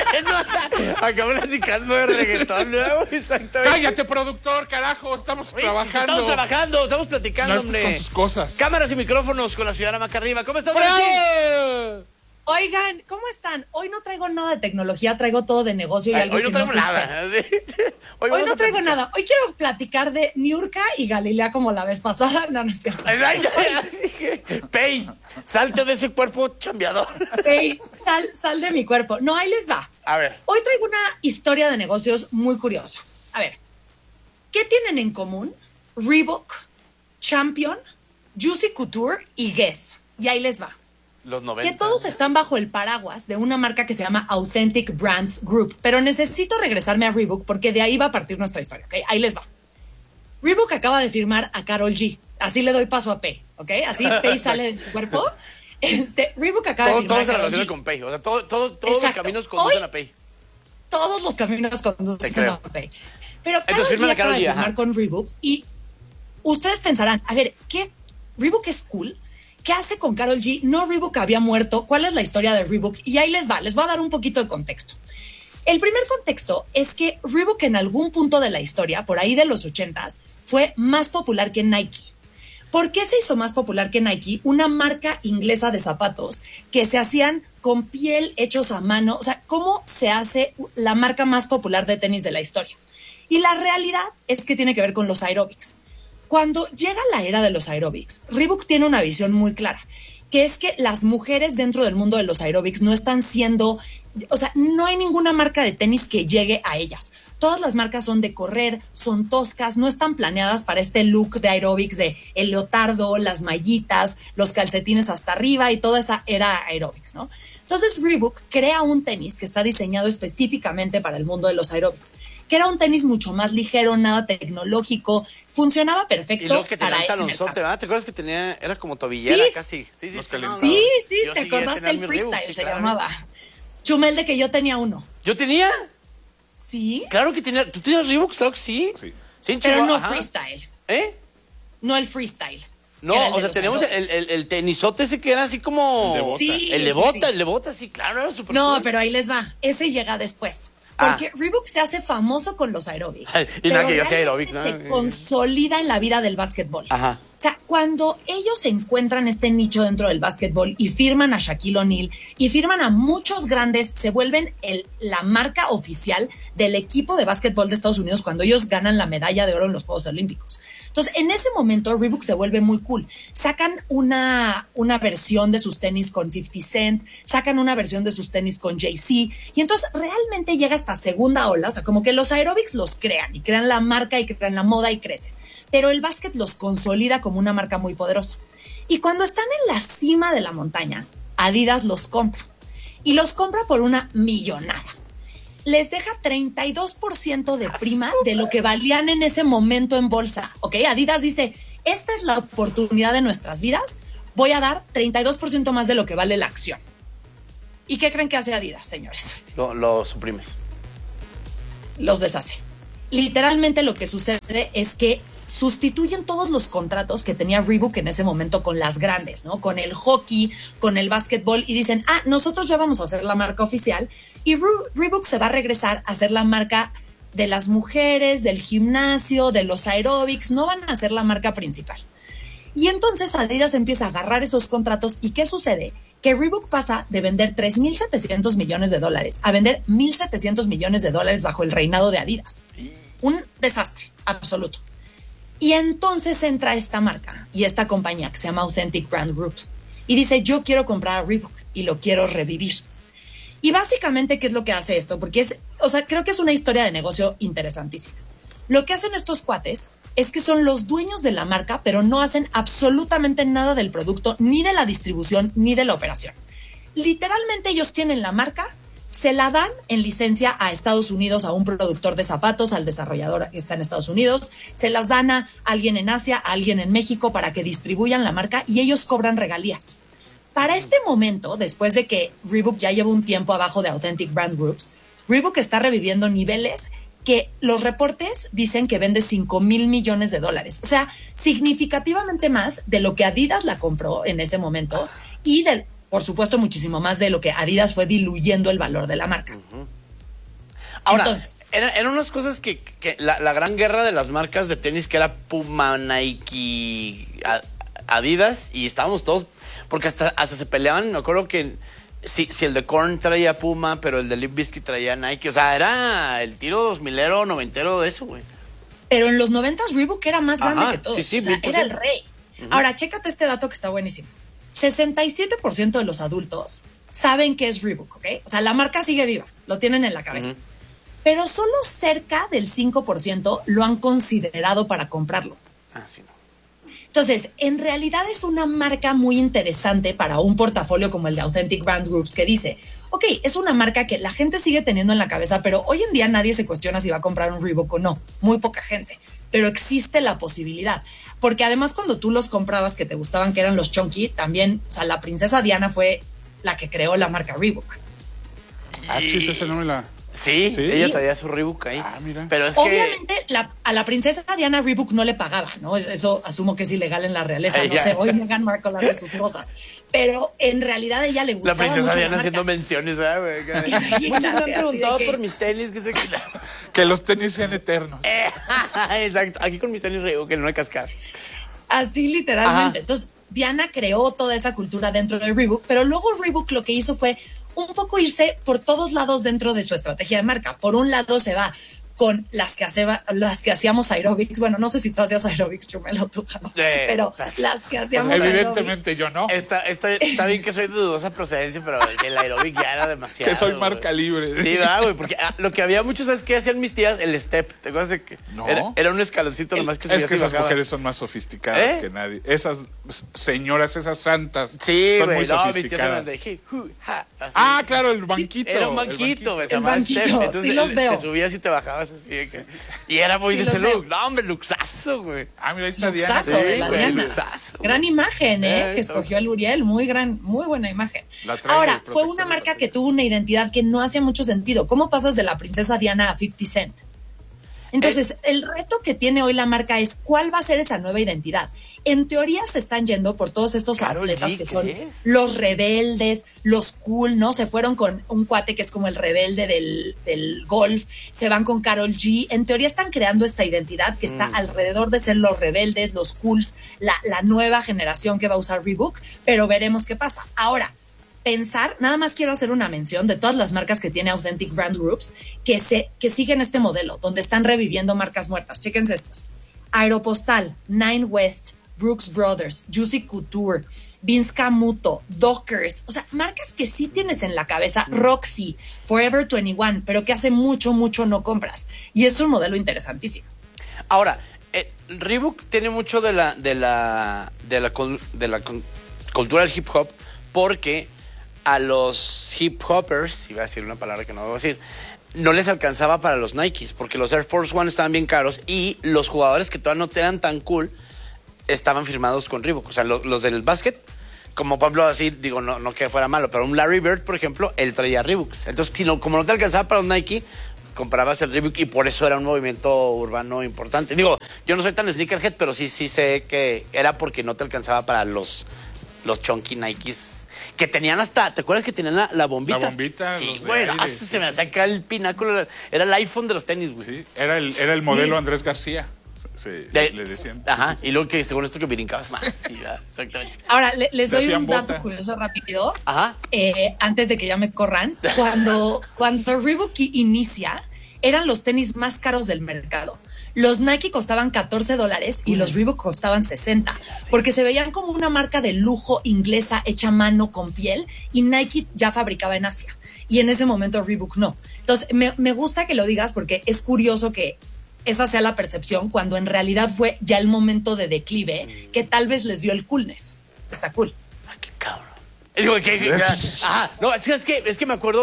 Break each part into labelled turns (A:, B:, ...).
A: Acabo platicando de reggaetón nuevo, exactamente.
B: Cállate, productor, carajo, estamos trabajando.
A: Estamos platicando,
B: No,
A: hombre.
B: con tus cosas.
A: Cámaras y micrófonos con la ciudadana Maca arriba. ¿Cómo estás,
B: ¡Bravo!
A: Nancy?
C: Oigan, ¿cómo están? Hoy no traigo nada de tecnología, traigo todo de negocio y algo
A: Hoy no
C: que
A: traigo
C: se
A: nada.
C: Hoy no traigo nada. Hoy quiero platicar de Niurka y Galilea como la vez pasada. No, no es cierto.
A: Pey, salte de ese cuerpo chambeador.
C: Ey, sal de mi cuerpo. No, ahí les va.
A: A ver.
C: Hoy traigo una historia de negocios muy curiosa. A ver, ¿qué tienen en común Reebok, Champion, Juicy Couture y Guess? Y ahí les va.
A: Los 90.
C: Que todos están bajo el paraguas de una marca que se llama Authentic Brands Group. Pero necesito regresarme a Reebok porque de ahí va a partir nuestra historia, ¿ok? Ahí les va. Reebok acaba de firmar a Karol G. Así le doy paso a Pei, ¿ok? Así Pei sale de su cuerpo. Reebok acaba de firmar
A: Todo
C: a
A: se
C: Karol
A: relaciona
C: G.
A: con Pei. O sea, todos los caminos conducen a Pei.
C: Todos los caminos conducen a Pei. Pero Karol
A: Entonces,
C: G acaba de
A: ajá.
C: firmar con Reebok y ustedes pensarán, a ver, ¿qué? ¿Reebok es cool? ¿Qué hace con Karol G? No, Reebok había muerto. ¿Cuál es la historia de Reebok? Y ahí les voy a dar un poquito de contexto. El primer contexto es que Reebok en algún punto de la historia, por ahí de los 80s, fue más popular que Nike. ¿Por qué se hizo más popular que Nike? Una marca inglesa de zapatos que se hacían con piel, hechos a mano. O sea, ¿cómo se hace la marca más popular de tenis de la historia? Y la realidad es que tiene que ver con los aeróbics. Cuando llega la era de los aeróbics, Reebok tiene una visión muy clara, que es que las mujeres dentro del mundo de los aeróbics no están siendo, o sea, no hay ninguna marca de tenis que llegue a ellas. Todas las marcas son de correr, son toscas, no están planeadas para este look de aeróbics de el leotardo, las mallitas, los calcetines hasta arriba y toda esa era aeróbics, ¿no? Entonces Reebok crea un tenis que está diseñado específicamente para el mundo de los aeróbics, que era un tenis mucho más ligero, nada tecnológico, funcionaba perfecto
A: Y luego que tenía
C: para
A: un
C: ese
A: talonzote,
C: mercado.
A: ¿verdad? ¿Te acuerdas que tenía, era como tobillera
C: Sí.
A: casi? Sí,
B: Los
A: no,
B: calentados.
C: Sí,
A: yo
C: te
A: llegué a
C: acordaste
A: tener
C: el
A: mi
C: freestyle,
A: Reebok, sí,
C: se
A: claro.
C: llamaba. Chumel, de que yo tenía uno.
A: ¿Yo tenía?
C: Sí,
A: Claro que tenía. ¿Tú tenías Reebok? Claro que sí.
B: Sí.
A: Sí, en
C: pero
A: Chihuahua,
C: no
A: ajá.
C: freestyle.
A: ¿Eh?
C: No el freestyle.
A: No,
C: Era el
A: o
C: de
A: sea,
C: los
A: tenemos
C: aeróbics.
A: el tenisote ese que era así como...
B: El de bota.
C: Sí,
A: El de
C: sí,
A: bota,
C: sí.
A: el de bota, sí, claro, era súper
C: No,
A: cool.
C: pero ahí les va. Ese llega después.
A: Ah.
C: Porque Reebok se hace famoso con los aeróbics.
A: Ay, y nada
C: pero
A: que yo sea
C: realmente
A: aeróbic, ¿no?
C: se consolida en la vida del básquetbol.
A: Ajá.
C: O sea, cuando ellos encuentran este nicho dentro del básquetbol y firman a Shaquille O'Neal y firman a muchos grandes, se vuelven la marca oficial del equipo de básquetbol de Estados Unidos cuando ellos ganan la medalla de oro en los Juegos Olímpicos. Entonces, en ese momento, Reebok se vuelve muy cool. Sacan una versión de sus tenis con 50 Cent, sacan una versión de sus tenis con Jay-Z, y entonces realmente llega esta segunda ola, o sea, como que los aeróbics los crean, y crean la marca, y crean la moda, y crecen. Pero el básquet los consolida como una marca muy poderosa. Y cuando están en la cima de la montaña, Adidas los compra. Y los compra por una millonada. Les deja 32% de prima de lo que valían en ese momento en bolsa, ¿ok? Adidas dice, esta es la oportunidad de nuestras vidas, voy a dar 32% más de lo que vale la acción. ¿Y qué creen que hace Adidas, señores?
A: Lo suprime.
C: Los deshace. Literalmente lo que sucede es que sustituyen todos los contratos que tenía Reebok en ese momento con las grandes, ¿no? Con el hockey, con el básquetbol, y dicen, nosotros ya vamos a hacer la marca oficial, y Reebok se va a regresar a ser la marca de las mujeres, del gimnasio, de los aeróbics, no van a ser la marca principal. Y entonces Adidas empieza a agarrar esos contratos, ¿y qué sucede? Que Reebok pasa de vender $3,700 millones a vender $1,700 millones bajo el reinado de Adidas. Un desastre absoluto. Y entonces entra esta marca y esta compañía que se llama Authentic Brand Group y dice, yo quiero comprar a Reebok y lo quiero revivir. Y básicamente, ¿qué es lo que hace esto? Porque creo que es una historia de negocio interesantísima. Lo que hacen estos cuates es que son los dueños de la marca, pero no hacen absolutamente nada del producto, ni de la distribución, ni de la operación. Literalmente ellos tienen la marca, se la dan en licencia a Estados Unidos, a un productor de zapatos, al desarrollador que está en Estados Unidos, se las dan a alguien en Asia, a alguien en México para que distribuyan la marca y ellos cobran regalías. Para este momento, después de que Reebok ya lleva un tiempo abajo de Authentic Brand Groups, Reebok está reviviendo niveles que los reportes dicen que vende $5,000 millones. O sea, significativamente más de lo que Adidas la compró en ese momento y por supuesto, muchísimo más de lo que Adidas fue diluyendo el valor de la marca.
A: Ahora,
C: Entonces,
A: eran unas cosas que la gran guerra de las marcas de tenis que era Puma, Nike, Adidas, y estábamos todos, porque hasta se peleaban. Me acuerdo que si el de Korn traía Puma, pero el de Limp Bizkit traía Nike. O sea, era el tiro 2000ero, noventero de eso, güey.
C: pero en los 90s Reebok era más grande
A: Ajá,
C: que todos.
A: sí,
C: o sea,
A: 1000%.
C: era el rey. Ahora, chécate este dato que está buenísimo. 67% de los adultos saben que es Reebok, ¿ok? O sea, la marca sigue viva, lo tienen en la cabeza. Pero solo cerca del 5% lo han considerado para comprarlo.
A: Ah, sí, no.
C: Entonces, en realidad es una marca muy interesante para un portafolio como el de Authentic Brand Groups, que dice, ok, es una marca que la gente sigue teniendo en la cabeza, pero hoy en día nadie se cuestiona si va a comprar un Reebok o no. Muy poca gente. Pero existe la posibilidad. Porque además cuando tú los comprabas que te gustaban, que eran los Chunky, también, o sea, la princesa Diana fue la que creó la marca Reebok.
B: Ah, chis, ese no me la...
A: Sí,
B: ¿Sí?
A: ella traía su Reebok ahí.
B: Ah, mira.
A: Pero es
C: Obviamente a la princesa Diana Reebok no le pagaba, ¿no? Eso asumo que es ilegal en la realeza, no sé, hoy Meghan Markle hace sus cosas. Pero en realidad a ella le
A: que
C: gustaba
A: la princesa
C: mucho
A: Diana
C: la
A: haciendo
C: marca.
A: menciones, ¿verdad, güey?
C: Imagínate,
A: Muchos me han
C: así
A: preguntado
C: de que-
A: por mis tenis, que sé qué.
B: Que los tenis sean eternos.
A: Exacto, aquí con mis tenis Reebok, que no hay cascar.
C: Así literalmente.
A: Ajá.
C: Entonces, Diana creó toda esa cultura dentro de Reebok, pero luego Reebok lo que hizo fue un poco irse por todos lados dentro de su estrategia de marca. Por un lado se va con las que hacíamos aerobics. Bueno, no sé si tú hacías aerobics, Chumelo, tú, ¿no? Pero las que hacíamos
B: Evidentemente yo no.
A: Está bien que soy de dudosa procedencia, pero el aerobic ya era demasiado.
B: Que soy
A: güey.
B: marca libre.
A: Sí, va, güey, porque lo que había muchos, ¿sabes qué hacían mis tías? El step. ¿Te acuerdas de que
B: No.
A: era un escaloncito nomás que
B: Es que esas
A: bajaba?
B: mujeres son más sofisticadas que nadie. Esas señoras, esas santas,
A: Sí,
B: son
A: güey,
B: muy
A: no, mis tías eran
B: sofisticadas.
A: de hi, hu, ha, así.
B: Ah, claro, el banquito.
A: Era un banquito, güey, se
C: El
A: llamaba
C: banquito,
A: step.
C: sí
A: Entonces
C: los veo.
A: te subías y te bajabas así. Y era muy
C: Sí
A: de ese
C: los veo.
A: look. No, hombre, luxazo, güey.
B: Ah, mira, ahí está Diana.
C: Luxazo de la
A: güey,
C: Diana.
A: luxazo, güey.
C: Gran imagen, que
A: no.
C: escogió el Uriel, muy buena imagen.
B: La trae
C: Ahora,
B: el
C: fue
B: protector
C: una
B: de
C: marca
B: la
C: que tuvo una identidad que no hacía mucho sentido. ¿Cómo pasas de la princesa Diana a 50 Cent? Entonces, el reto que tiene hoy la marca es cuál va a ser esa nueva identidad. En teoría se están yendo por todos estos
A: Karol
C: atletas
A: G,
C: que son
A: ¿qué es?
C: los rebeldes, los cool, ¿no? Se fueron con un cuate que es como el rebelde del golf, se van con Karol G. En teoría están creando esta identidad que está alrededor de ser los rebeldes, los cools, la nueva generación que va a usar Reebok, pero veremos qué pasa. Ahora, nada más quiero hacer una mención de todas las marcas que tiene Authentic Brand Groups que siguen este modelo, donde están reviviendo marcas muertas. Chéquense estos. Aeropostal, Nine West, Brooks Brothers, Juicy Couture, Vince Camuto, Dockers, o sea, marcas que sí tienes en la cabeza, Roxy, Forever 21, pero que hace mucho no compras. Y es un modelo interesantísimo.
A: Ahora, Reebok tiene mucho de la cultura del hip hop, porque a los hip hoppers, iba a decir una palabra que no debo decir, no les alcanzaba para los Nikes, porque los Air Force One estaban bien caros y los jugadores que todavía no eran tan cool estaban firmados con Reebok. O sea, los del básquet, como por ejemplo, así, digo, no que fuera malo, pero un Larry Bird, por ejemplo, él traía Reeboks. Entonces, como no te alcanzaba para los Nike, comprabas el Reebok y por eso era un movimiento urbano importante. Digo, yo no soy tan sneakerhead, pero sí sé que era porque no te alcanzaba para los chunky Nikes. Que tenían hasta, ¿te acuerdas que tenían la bombita?
B: La bombita,
A: Sí,
B: los de
A: güey,
B: aire,
A: hasta
B: sí.
A: se me saca el pináculo. Era el iPhone de los tenis, güey.
B: Sí, era el modelo Andrés García. Le decían.
A: Ajá, y luego que según esto que brincabas más. Sí, exactamente.
C: Ahora, les doy
B: Decían
C: un dato
B: bota.
C: curioso rápido.
A: Ajá.
C: Antes de que ya me corran. Cuando Reebok inicia, eran los tenis más caros del mercado. Los Nike costaban $14 y los Reebok costaban $60, porque se veían como una marca de lujo inglesa hecha a mano con piel, y Nike ya fabricaba en Asia. Y en ese momento Reebok no. Entonces, me gusta que lo digas porque es curioso que esa sea la percepción cuando en realidad fue ya el momento de declive que tal vez les dio el coolness. Está cool.
A: Ah, qué cabrón. Digo, ajá, no, es que me acuerdo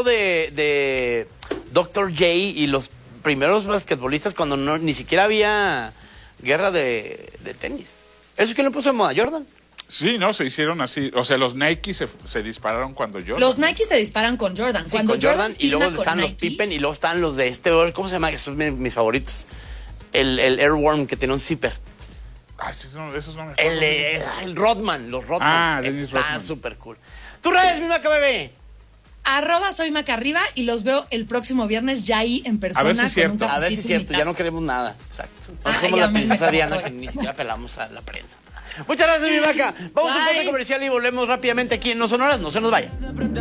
A: de Dr. J y los primeros basquetbolistas cuando ni siquiera había guerra de tenis. ¿Eso es que no puso de moda Jordan?
B: Sí, no, se hicieron así. O sea, los Nike se dispararon cuando Jordan.
C: Los Nike se disparan con Jordan.
A: Sí,
C: Cuando
A: con Jordan y luego
C: firma con
A: están los
C: Nike,
A: Pippen y luego están los de ¿cómo se llama? Esos son mis favoritos. El Airworm que tiene un zipper.
B: Ah, esos no me acuerdo.
A: El Rodman, los Rodman.
B: Ah, Dennis
A: Está
B: Rodman.
A: súper cool. ¡Tú redes, mi maca bebé!
C: @soy Macarriba y los veo el próximo viernes ya ahí en persona.
B: A ver si es cierto.
A: A ver si es cierto, ya no queremos nada. Exacto. Nosotros somos la princesa Diana, que ni siquiera pelamos a la prensa. Muchas gracias, mi vaca. Vamos a un corte comercial y volvemos rápidamente aquí en No Sonoras. No se nos vaya.